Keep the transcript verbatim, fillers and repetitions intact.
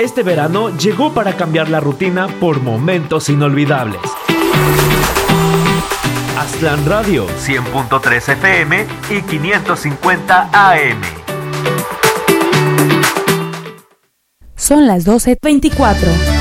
Este verano llegó para cambiar la rutina por momentos inolvidables. Aztlán Radio, cien punto tres F M y quinientos cincuenta A M. Son las doce veinticuatro.